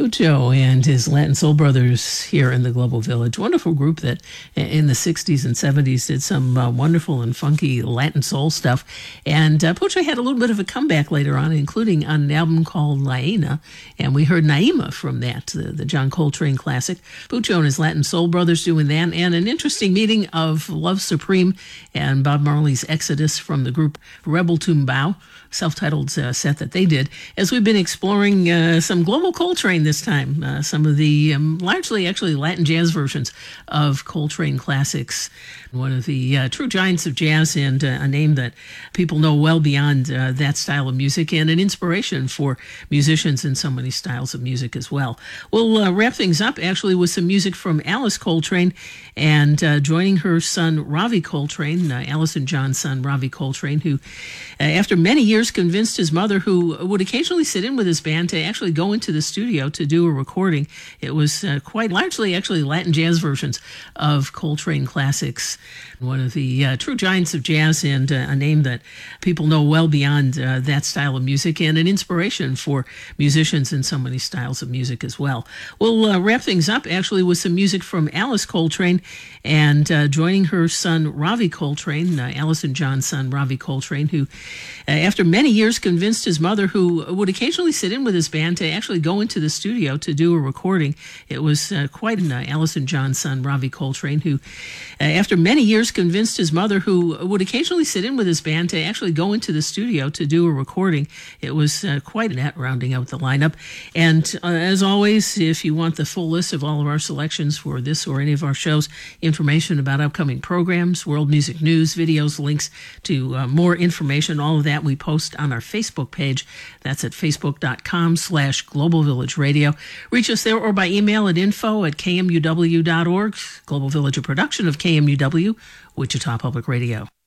Pucho and his Latin Soul Brothers here in the Global Village. Wonderful group that in the 60s and 70s did some wonderful and funky Latin soul stuff. And Pucho had a little bit of a comeback later on, including on an album called Laena. And we heard Naima from that, the John Coltrane classic. Pucho and his Latin Soul Brothers doing that. And an interesting meeting of Love Supreme and Bob Marley's Exodus from the group Rebel Tumbao, self-titled set that they did, as we've been exploring some global Coltrane this time, some of the largely actually Latin jazz versions of Coltrane classics. One of the true giants of jazz, and a name that people know well beyond that style of music, and an inspiration for musicians in so many styles of music as well. We'll wrap things up actually with some music from Alice Coltrane, and joining her son Ravi Coltrane, Alice and John's son Ravi Coltrane, who after many years convinced his mother, who would occasionally sit in with his band, to actually go into the studio to do a recording. It was quite largely actually Latin jazz versions of Coltrane classics. One of the true giants of jazz, and a name that people know well beyond that style of music, and an inspiration for musicians in so many styles of music as well. We'll wrap things up actually with some music from Alice Coltrane, and joining her son Ravi Coltrane, Alice and John's son Ravi Coltrane, who after many years convinced his mother, who would occasionally sit in with his band, to actually go into the studio to do a recording. It was quite Alice and John's son Ravi Coltrane, who after many years convinced his mother, who would occasionally sit in with his band, to actually go into the studio to do a recording. It was quite net rounding out the lineup. And as always, if you want the full list of all of our selections for this or any of our shows, information about upcoming programs, world music news, videos, links to more information, all of that we post on our Facebook page. That's at facebook.com/Global Village Radio. Reach us there or by email at info@kmuw.org. Global Village, a production of KMUW, Wichita Public Radio.